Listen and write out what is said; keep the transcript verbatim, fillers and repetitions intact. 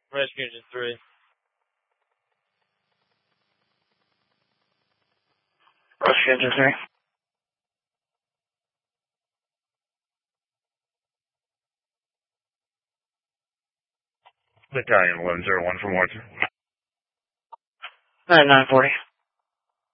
Rescue Engine three. Rescue Engine three. Battalion eleven zero one from Warrington. nine forty.